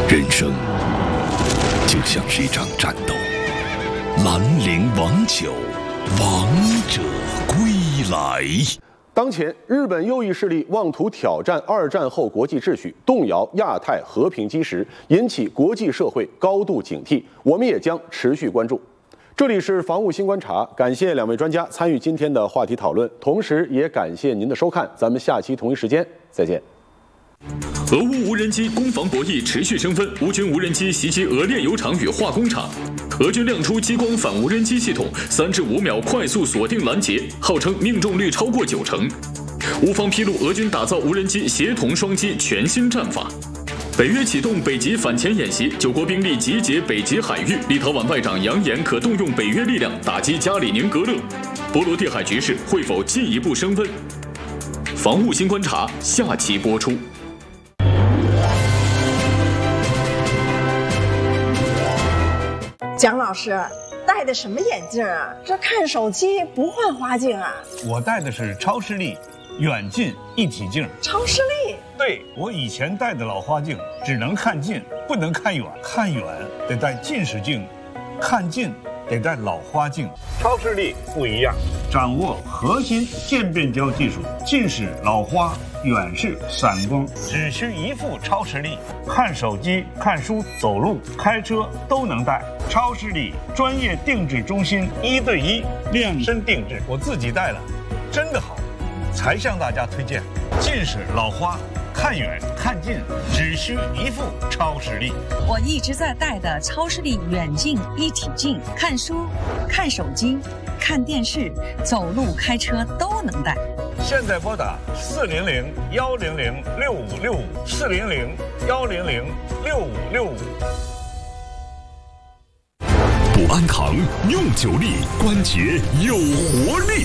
人生就像是一场战斗，兰陵王酒，王者归来。 当前，日本右翼势力妄图挑战二战后国际秩序，动摇亚太和平基石，引起国际社会高度警惕。我们也将持续关注。这里是防务新观察，感谢两位专家参与今天的话题讨论，同时也感谢您的收看。咱们下期同一时间再见。 俄乌无人机攻防博弈持续升温，乌军无人机袭击俄炼油厂与化工厂，俄军亮出激光反无人机系统，3至5秒快速锁定拦截，号称命中率超过90%。乌方披露俄军打造无人机协同双击全新战法。北约启动北极反潜演习，9国兵力集结北极海域。立陶宛外长扬言可动用北约力量打击加里宁格勒。波罗的海局势会否进一步升温？防务新观察下期播出。 蒋老师戴的什么眼镜啊？这看手机不换花镜啊？ 我戴的是超视力远近一体镜。 超视力？ 对，我以前戴的老花镜只能看近，不能看远，看远得戴近视镜，看近得戴老花镜。超视力不一样，掌握核心渐变焦技术，近视、老花、远视、散光，只需一副超视力，看手机、看书、走路、开车都能戴。超视力专业定制中心，1对1量身定制，我自己戴了，真的好，才向大家推荐。近视、老花，看远看近只需一副超视力。 我一直在戴的超视力远近一体镜，看书、看手机、看电视、走路、开车都能戴。 现在拨打400-100-6565，400-100-6565。 不安扛用久力，关节有活力。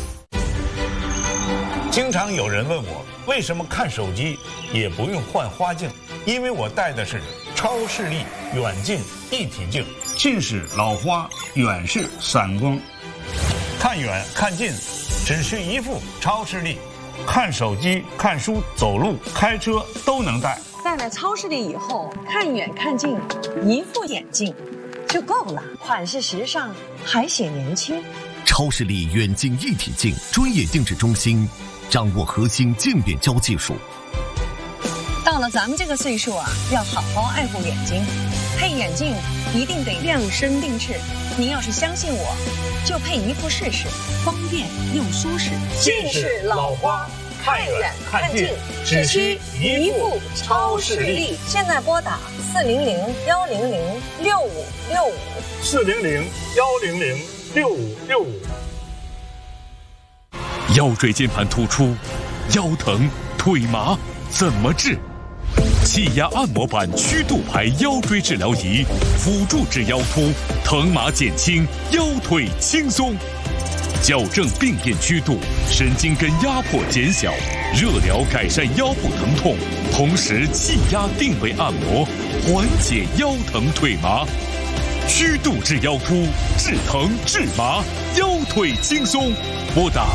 经常有人问我，为什么看手机也不用换花镜？因为我戴的是超视力远近一体镜，近视、老花、远视、散光，看远看近只需一副超视力，看手机、看书、走路、开车都能戴。 戴了超视力以后，看远看近一副眼镜就够了，款式时尚，还显年轻。 超视力远近一体镜专业定制中心，掌握核心渐变焦技术。 到了咱们这个岁数啊，要好好爱护眼睛，配眼镜一定得量身定制。您要是相信我，就配一副试试，方便又舒适。 近视、老花，看远看近只需一副超视力。 现在拨打 400-100-6565，400-100-6565。 腰椎间盘突出、腰疼、腿麻怎么治？气压按摩板曲度排腰椎治疗仪，辅助治腰突，疼麻减轻，腰腿轻松，矫正病变曲度，神经根压迫减小，热疗改善腰部疼痛，同时气压定位按摩，缓解腰疼腿麻。曲度治腰突，治疼治麻，腰腿轻松。拨打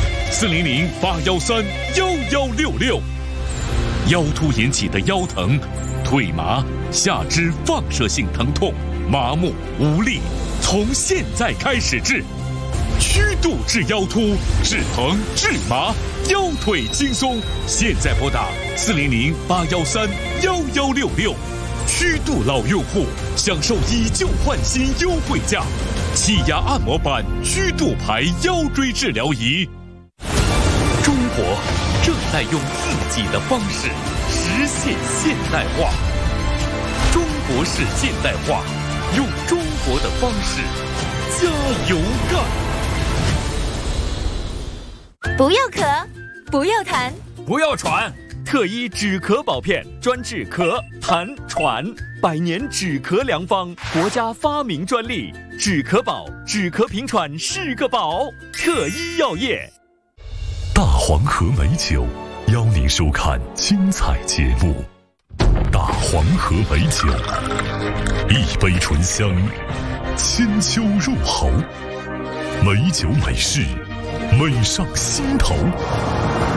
400-813-1166。腰突引起的腰疼、腿麻、下肢放射性疼痛、麻木无力，从现在开始治。曲度治腰突，治疼治麻，腰腿轻松。现在拨打400-813-1166。曲度老用户享受以旧换新优惠价，气压按摩板曲度排腰椎治疗仪。中国正在用自己的方式实现现代化，中国式现代化，用中国的方式加油干。 不要咳，不要痰， 不要喘。特医止咳宝片，专治咳、痰、喘，100年止咳良方，国家发明专利。止咳宝，止咳平喘是个宝。特医药业。 大黄河美酒邀您收看精彩节目。大黄河美酒，一杯醇香，千秋入喉，美酒美事，美上心头。